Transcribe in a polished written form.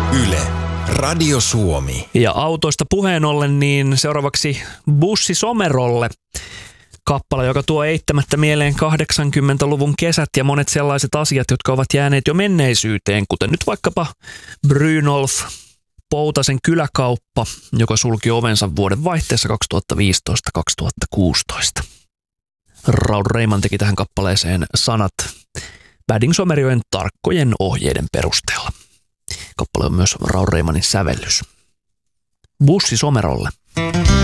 Yle, Radio Suomi. Ja autoista puheen ollen, niin seuraavaksi Bussi Somerolle. Kappale, joka tuo eittämättä mieleen 80-luvun kesät ja monet sellaiset asiat, jotka ovat jääneet jo menneisyyteen, kuten nyt vaikkapa Brynolf Poutasen kyläkauppa, joka sulki ovensa vuoden vaihteessa 2015-2016. Raud Reiman teki tähän kappaleeseen sanat Väding-Somerjoen tarkkojen ohjeiden perusteella. Kappale on myös Raud Reimanin sävellys. Bussi Somerolle.